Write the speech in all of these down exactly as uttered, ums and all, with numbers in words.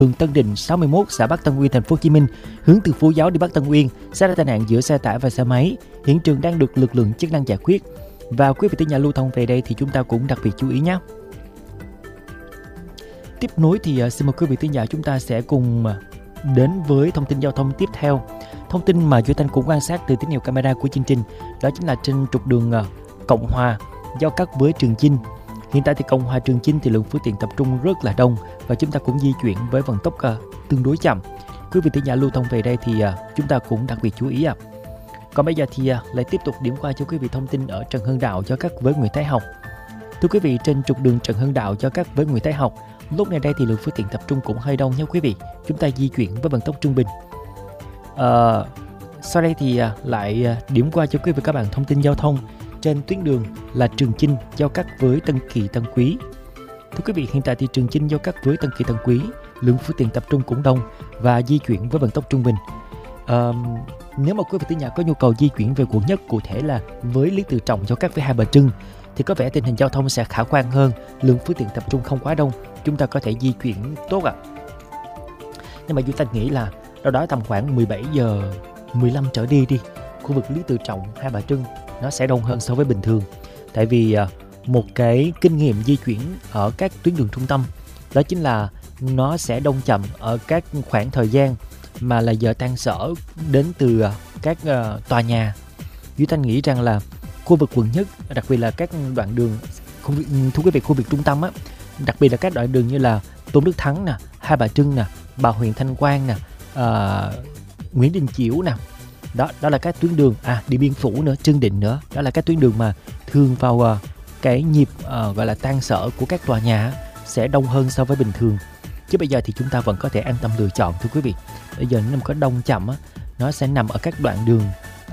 Đường Tân Định sáu mươi mốt, xã Bắc Tân Uyên, thành phố Hồ Chí Minh, hướng từ Phú Giáo đi Bắc Tân Uyên, xảy ra tai nạn giữa xe tải và xe máy. Hiện trường đang được lực lượng chức năng giải quyết. Và quý vị thính giả lưu thông về đây thì chúng ta cũng đặc biệt chú ý nhé. Tiếp nối thì uh, xin mời quý vị thính giả chúng ta sẽ cùng uh, đến với thông tin giao thông tiếp theo. Thông tin mà Duy Thanh cũng quan sát từ tín hiệu camera của chương trình, đó chính là trên trục đường uh, Cộng Hòa giao cắt với Trường Chinh. Hiện tại thì Cộng Hòa Trường Chinh thì lượng phương tiện tập trung rất là đông và chúng ta cũng di chuyển với vận tốc uh, tương đối chậm. Quý vị thính giả lưu thông về đây thì uh, chúng ta cũng đặc biệt chú ý ạ. À. Còn bây giờ thì uh, lại tiếp tục điểm qua cho quý vị thông tin ở Trần Hưng Đạo giao cắt với Nguyễn Thái Học. Thưa quý vị, trên trục đường Trần Hưng Đạo giao cắt với Nguyễn Thái Học, lúc này đây thì lượng phương tiện tập trung cũng hơi đông nha quý vị. Chúng ta di chuyển với vận tốc trung bình. Uh, sau đây thì uh, lại uh, điểm qua cho quý vị các bạn thông tin giao thông trên tuyến đường là Trường Chinh giao cắt với Tân Kỳ Tân Quý. Thưa quý vị, hiện tại thì Trường Chinh giao cắt với Tân Kỳ Tân Quý, lượng phương tiện tập trung cũng đông và di chuyển với vận tốc trung bình. Uh, nếu mà quý vị thính giả có nhu cầu di chuyển về quận nhất, cụ thể là với Lý Tự Trọng giao cắt với Hai Bà Trưng, thì có vẻ tình hình giao thông sẽ khả quan hơn, lượng phương tiện tập trung không quá đông, chúng ta có thể di chuyển tốt ạ. À. Nhưng mà Duy Thanh nghĩ là đâu đó tầm khoảng mười bảy giờ mười lăm trở đi đi, khu vực Lý Tự Trọng, Hai Bà Trưng nó sẽ đông hơn so với bình thường. Tại vì một cái kinh nghiệm di chuyển ở các tuyến đường trung tâm đó chính là nó sẽ đông chậm ở các khoảng thời gian mà là giờ tan sở đến từ các uh, tòa nhà. Duy Thanh nghĩ rằng là khu vực quận nhất, đặc biệt là các đoạn đường, khu vực, thưa quý vị, khu vực trung tâm á, đặc biệt là các đoạn đường như là Tôn Đức Thắng nè, Hai Bà Trưng nè, Bà Huyện Thanh Quang nè, uh, Nguyễn Đình Chiểu nè, đó đó là các tuyến đường, à Điện Biên Phủ nữa, Trương Định nữa, đó là các tuyến đường mà thường vào uh, cái nhịp uh, gọi là tan sở của các tòa nhà sẽ đông hơn so với bình thường. Chứ bây giờ thì chúng ta vẫn có thể an tâm lựa chọn, thưa quý vị. Bây giờ nếu mà có đông chậm á, nó sẽ nằm ở các đoạn đường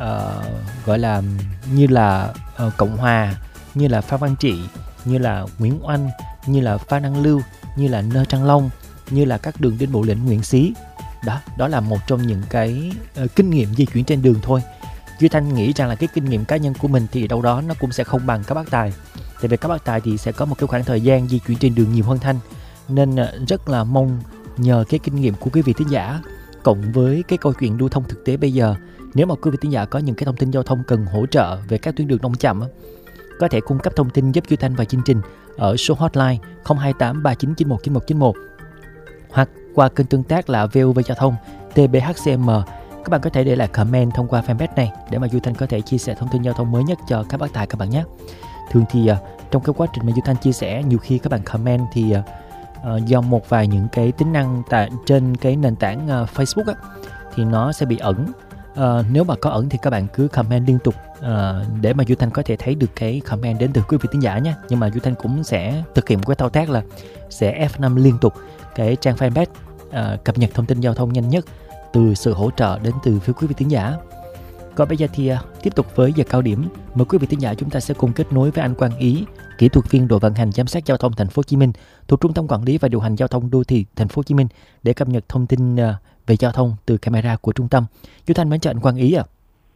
uh, gọi là như là uh, Cộng Hòa, như là Phan Văn Trị, như là Nguyễn Oanh, như là Phan Đăng Lưu, như là Nơ Trăng Long, như là các đường Đinh Bộ Lĩnh, Nguyễn Xí. Đó, đó là một trong những cái uh, kinh nghiệm di chuyển trên đường thôi. Duy Thanh nghĩ rằng là cái kinh nghiệm cá nhân của mình thì đâu đó nó cũng sẽ không bằng các bác tài. Tại vì các bác tài thì sẽ có một cái khoảng thời gian di chuyển trên đường nhiều hơn Thanh. Nên uh, rất là mong nhờ cái kinh nghiệm của quý vị thính giả cộng với cái câu chuyện lưu thông thực tế bây giờ, nếu mà quý vị thính giả có những cái thông tin giao thông cần hỗ trợ về các tuyến đường đông chậm, có thể cung cấp thông tin giúp Duy Thanh và chương trình ở số hotline không hai tám ba chín chín một chín một chín một hoặc qua kênh tương tác là vê o vê Giao thông tê bê hát xê em. Các bạn có thể để lại comment thông qua fanpage này để mà Duy Thanh có thể chia sẻ thông tin giao thông mới nhất cho các bác tài các bạn nhé. Thường thì uh, trong cái quá trình mà Duy Thanh chia sẻ, nhiều khi các bạn comment thì uh, uh, do một vài những cái tính năng tại trên cái nền tảng uh, Facebook á, thì nó sẽ bị ẩn. Uh, nếu mà có ẩn thì các bạn cứ comment liên tục uh, để mà Duy Thanh có thể thấy được cái comment đến từ quý vị thính giả nhé. Nhưng mà Duy Thanh cũng sẽ thực hiện một cái thao tác là sẽ ép năm liên tục cái trang fanpage uh, cập nhật thông tin giao thông nhanh nhất từ sự hỗ trợ đến từ phía quý vị thính giả. Còn bây giờ thì uh, tiếp tục với giờ cao điểm, mời quý vị thính giả chúng ta sẽ cùng kết nối với anh Quang Ý, kỹ thuật viên đội vận hành giám sát giao thông thành phố Hồ Chí Minh thuộc Trung tâm Quản lý và Điều hành Giao thông Đô thị thành phố Hồ Chí Minh để cập nhật thông tin uh, về giao thông từ camera của trung tâm. Duy Thanh mến chào anh Quang Ý ạ. À.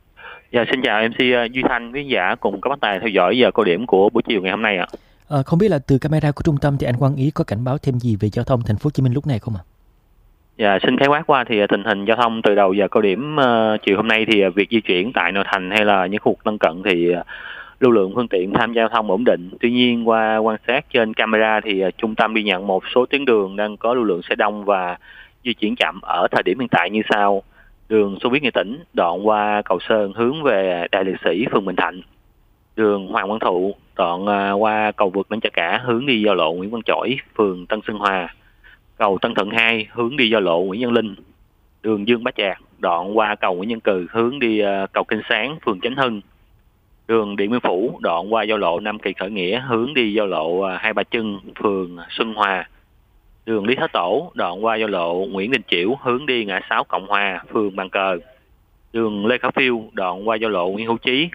Dạ, xin chào em xê Duy Thanh, quý giả cùng các bác tài theo dõi giờ cao điểm của buổi chiều ngày hôm nay ạ. À, không biết là từ camera của trung tâm thì anh Quang Ý có cảnh báo thêm gì về giao thông thành phố Hồ Chí Minh lúc này không ạ? À? Dạ, xin khái quát qua thì tình hình giao thông từ đầu giờ cao điểm uh, chiều hôm nay thì uh, việc di chuyển tại nội thành hay là những khu vực lân cận thì uh, lưu lượng phương tiện tham gia giao thông ổn định. Tuy nhiên qua quan sát trên camera thì uh, trung tâm ghi nhận một số tuyến đường đang có lưu lượng xe đông và di chuyển chậm ở thời điểm hiện tại như sau: đường Xô Viết Nghệ Tĩnh đoạn qua Cầu Sơn hướng về Đài Liệt Sĩ, phường Bình Thạnh; đường Hoàng Văn Thụ đoạn uh, qua cầu vượt Nguyễn Chợ Cả hướng đi giao lộ Nguyễn Văn Chỗi, phường Tân Xuân Hòa; cầu Tân Thuận hai hướng đi giao lộ Nguyễn Văn Linh; đường Dương Bá Trạc đoạn qua cầu Nguyễn Văn Cừ hướng đi uh, cầu Kinh Sáng, phường Chánh Hưng; đường Điện Biên Phủ đoạn qua giao lộ Nam Kỳ Khởi Nghĩa hướng đi giao lộ uh, Hai Bà Trưng, phường Xuân Hòa; đường Lý Thái Tổ đoạn qua giao lộ Nguyễn Đình Chiểu hướng đi ngã sáu Cộng Hòa, phường Bàn Cờ; đường Lê Khả Phiêu đoạn qua giao lộ Nguyễn Hữu Chí